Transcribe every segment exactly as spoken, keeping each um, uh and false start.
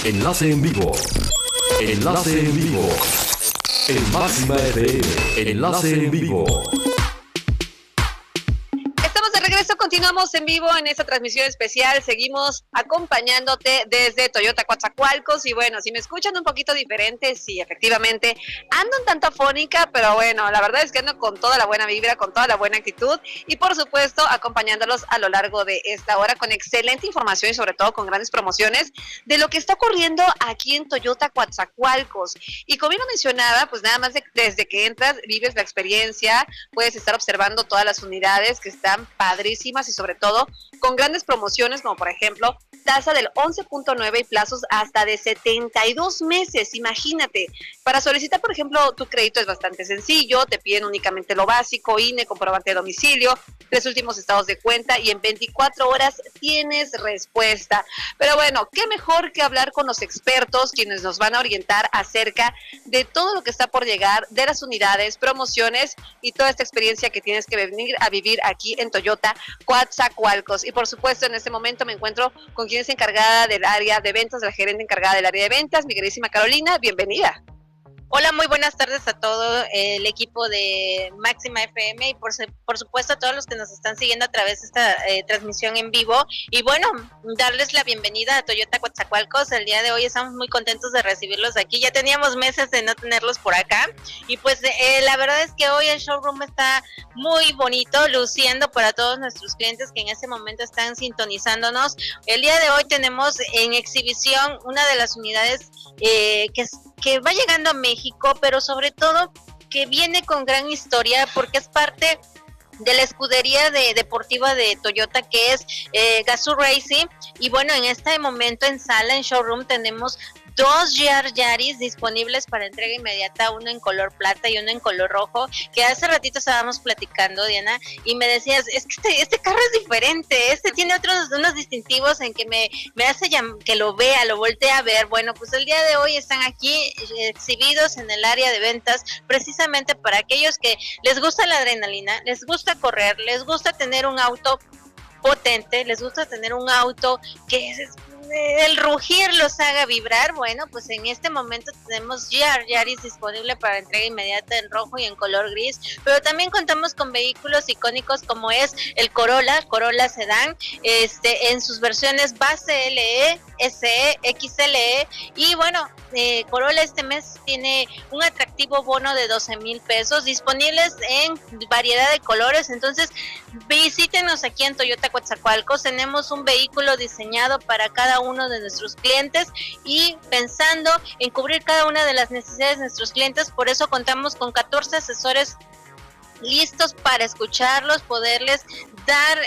Enlace en vivo. Enlace en vivo. En Máxima F M. Enlace en vivo. Regreso, continuamos en vivo en esta transmisión especial, seguimos acompañándote desde Toyota Coatzacoalcos y bueno, si me escuchan un poquito diferente, sí, efectivamente, ando un tanto afónica, pero bueno, la verdad es que ando con toda la buena vibra, con toda la buena actitud y por supuesto acompañándolos a lo largo de esta hora con excelente información y sobre todo con grandes promociones de lo que está ocurriendo aquí en Toyota Coatzacoalcos. Y como bien lo mencionaba, pues nada más de, desde que entras, vives la experiencia, puedes estar observando todas las unidades que están padrísimas y sobre todo con grandes promociones como por ejemplo tasa del once punto nueve y plazos hasta de setenta y dos meses, imagínate. Para solicitar por ejemplo tu crédito es bastante sencillo, te piden únicamente lo básico, I N E, comprobante de domicilio, tres últimos estados de cuenta y en veinticuatro horas tienes respuesta. Pero bueno, qué mejor que hablar con los expertos quienes nos van a orientar acerca de todo lo que está por llegar, de las unidades, promociones y toda esta experiencia que tienes que venir a vivir aquí en Toyota Coatzacoalcos. Y por supuesto en este momento me encuentro con quien es encargada del área de ventas, la gerente encargada del área de ventas, mi queridísima Carolina, bienvenida. Hola, muy buenas tardes a todo el equipo de Máxima F M y por, por supuesto a todos los que nos están siguiendo a través de esta eh, transmisión en vivo. Y bueno, darles la bienvenida a Toyota Coatzacoalcos. El día de hoy estamos muy contentos de recibirlos aquí. Ya teníamos meses de no tenerlos por acá. Y pues eh, la verdad es que hoy el showroom está muy bonito, luciendo para todos nuestros clientes que en este momento están sintonizándonos. El día de hoy tenemos en exhibición una de las unidades eh, que, que va llegando a México. México, pero sobre todo que viene con gran historia porque es parte de la escudería de deportiva de Toyota que es eh, Gazoo Racing y bueno, en este momento en sala, en showroom tenemos dos G R Yaris disponibles para entrega inmediata, uno en color plata y uno en color rojo, que hace ratito estábamos platicando, Diana, y me decías, es que este, este carro es diferente, este tiene otros unos distintivos en que me, me hace llam- que lo vea, lo voltee a ver. Bueno, pues el día de hoy están aquí exhibidos en el área de ventas, precisamente para aquellos que les gusta la adrenalina, les gusta correr, les gusta tener un auto potente, les gusta tener un auto que es el rugir los haga vibrar. Bueno, pues en este momento tenemos G R Yaris disponible para entrega inmediata en rojo y en color gris, pero también contamos con vehículos icónicos como es el Corolla, Corolla Sedán, este, en sus versiones base L E, S E, X L E, y bueno, eh, Corolla este mes tiene un atractivo bono de doce mil pesos disponibles en variedad de colores. Entonces visítenos aquí en Toyota Coatzacoalcos, tenemos un vehículo diseñado para cada uno de nuestros clientes y pensando en cubrir cada una de las necesidades de nuestros clientes, por eso contamos con catorce asesores listos para escucharlos, poderles dar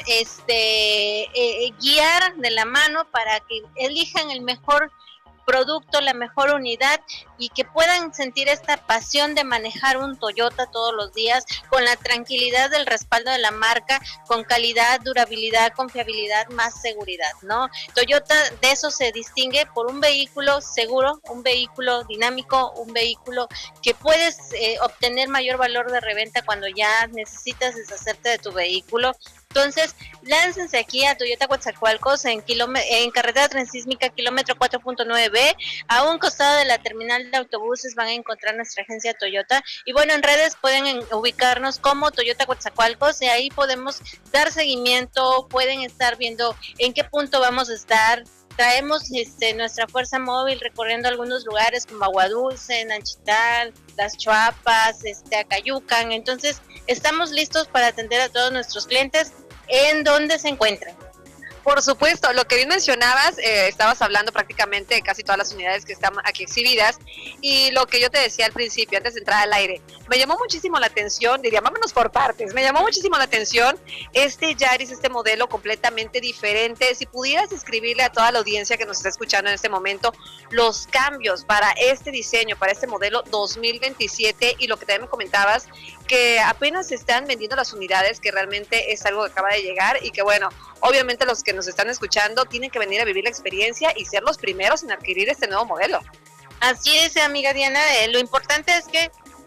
este eh, guiar de la mano para que elijan el mejor producto, la mejor unidad y que puedan sentir esta pasión de manejar un Toyota todos los días con la tranquilidad del respaldo de la marca, con calidad, durabilidad, confiabilidad, más seguridad, ¿no? Toyota de eso se distingue por un vehículo seguro, un vehículo dinámico, un vehículo que puedes eh, obtener mayor valor de reventa cuando ya necesitas deshacerte de tu vehículo. Entonces, láncense aquí a Toyota Coatzacoalcos en, kilome- en carretera transísmica kilómetro cuatro punto nueve B, a un costado de la terminal de autobuses van a encontrar nuestra agencia Toyota. Y bueno, en redes pueden en, ubicarnos como Toyota Coatzacoalcos y ahí podemos dar seguimiento, pueden estar viendo en qué punto vamos a estar. Traemos este, nuestra fuerza móvil recorriendo algunos lugares como Aguadulce, Nanchital, Las Chuapas, este, Acayucan. Entonces, estamos listos para atender a todos nuestros clientes en donde se encuentran. Por supuesto, lo que bien mencionabas, eh, estabas hablando prácticamente de casi todas las unidades que están aquí exhibidas y lo que yo te decía al principio, antes de entrar al aire, me llamó muchísimo la atención, diría, vámonos por partes, me llamó muchísimo la atención este Yaris, este modelo completamente diferente. Si pudieras escribirle a toda la audiencia que nos está escuchando en este momento los cambios para este diseño, para este modelo dos mil veintisiete y lo que también me comentabas, que apenas se están vendiendo las unidades, que realmente es algo que acaba de llegar y que bueno, obviamente los que nos están escuchando tienen que venir a vivir la experiencia y ser los primeros en adquirir este nuevo modelo. Así es, amiga Diana, eh, lo importante es que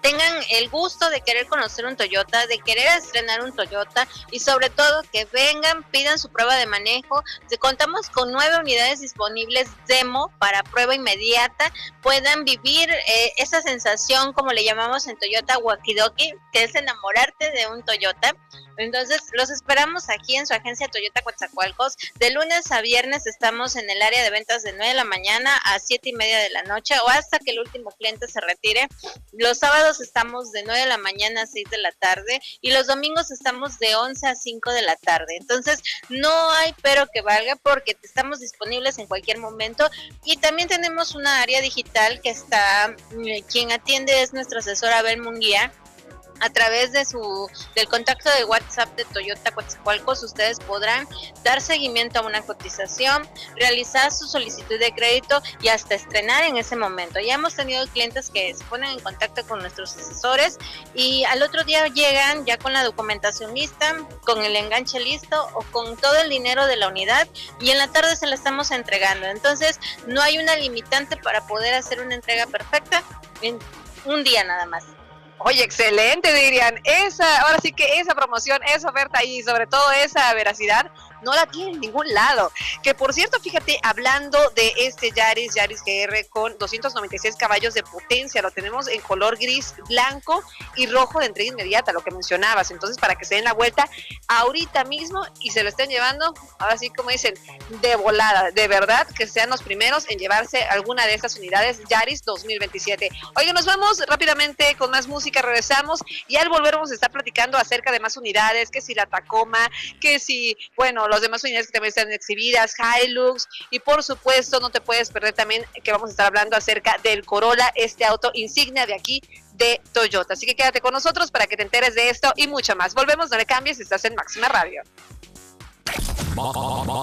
tengan el gusto de querer conocer un Toyota, de querer estrenar un Toyota y sobre todo que vengan, pidan su prueba de manejo. Contamos con nueve unidades disponibles demo para prueba inmediata, puedan vivir eh, esa sensación, como le llamamos en Toyota, wakidoki, que es enamorarte de un Toyota. Entonces los esperamos aquí en su agencia Toyota Coatzacoalcos. De lunes a viernes estamos en el área de ventas de nueve de la mañana a siete y media de la noche o hasta que el último cliente se retire. Los sábados estamos de nueve de la mañana a seis de la tarde y los domingos estamos de once a cinco de la tarde. Entonces no hay pero que valga, porque estamos disponibles en cualquier momento. Y también tenemos una área digital que está, quien atiende es nuestro asesor Abel Munguía. A través de su del contacto de WhatsApp de Toyota Coatzacoalcos, ustedes podrán dar seguimiento a una cotización, realizar su solicitud de crédito y hasta estrenar en ese momento. Ya hemos tenido clientes que se ponen en contacto con nuestros asesores y al otro día llegan ya con la documentación lista, con el enganche listo o con todo el dinero de la unidad, y en la tarde se la estamos entregando. Entonces no hay una limitante para poder hacer una entrega perfecta en un día nada más. Oye, excelente, dirían. Esa, ahora sí que esa promoción, esa oferta y sobre todo esa veracidad no la tiene en ningún lado. Que por cierto, fíjate, hablando de este Yaris, Yaris G R con doscientos noventa y seis caballos de potencia, lo tenemos en color gris, blanco y rojo de entrega inmediata, lo que mencionabas. Entonces, para que se den la vuelta ahorita mismo y se lo estén llevando, ahora sí como dicen, de volada, de verdad, que sean los primeros en llevarse alguna de estas unidades Yaris dos mil veintisiete. Oigan, nos vamos rápidamente con más música, regresamos y al volver vamos a estar platicando acerca de más unidades, que si la Tacoma, que si, bueno, los demás unidades que también están exhibidas, Hilux, y por supuesto no te puedes perder también que vamos a estar hablando acerca del Corolla, este auto insignia de aquí de Toyota. Así que quédate con nosotros para que te enteres de esto y mucho más. Volvemos, no le cambies, estás en Máxima Radio.